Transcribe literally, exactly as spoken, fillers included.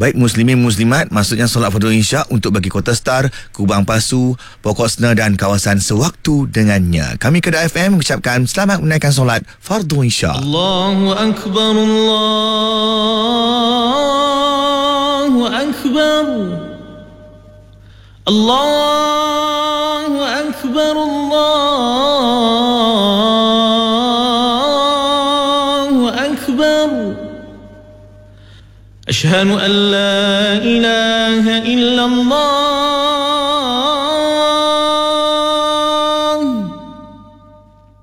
Baik muslimin muslimat, maksudnya solat fardu isyak untuk bagi Kota Star, Kubang Pasu, Pokok Sena dan kawasan sewaktu dengannya. Kami Kedah F M mengucapkan selamat menaikkan solat fardu isyak. Allahu Akbar, Allahu Akbar, Allahu Akbar, Allahu Akbar. Ashhadu an la ilaha illallah